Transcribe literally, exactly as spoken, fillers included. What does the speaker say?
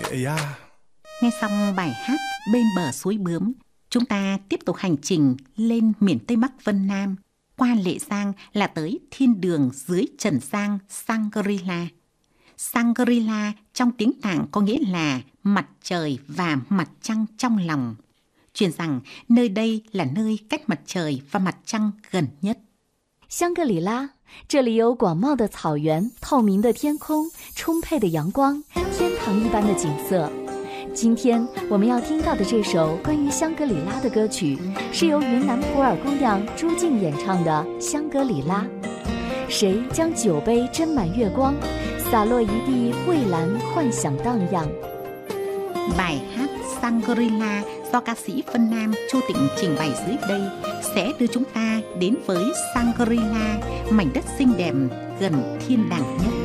Ja. Nghe xong bài hát Bên bờ suối bướm, chúng ta tiếp tục hành trình lên miền Tây Bắc Vân Nam, qua Lệ Giang là tới thiên đường dưới trần gian Shangri-La. Shangri-La trong tiếng Tạng có nghĩa là mặt trời và mặt trăng trong lòng. Truyền rằng nơi đây là nơi cách mặt trời và mặt trăng gần nhất. 香格里拉，这里有广袤的草原、透明的天空、充沛的阳光、天堂一般的景色。今天我们要听到的这首关于香格里拉的歌曲，是由云南普洱姑娘朱静演唱的《香格里拉》。谁将酒杯斟满月光，洒落一地蔚蓝幻想荡漾。 Bài hát Shangri-La do ca sĩ Vân Nam Chu Tịnh trình bày dưới đây sẽ đưa chúng ta đến với Shangri-La, mảnh đất xinh đẹp gần thiên đàng nhất.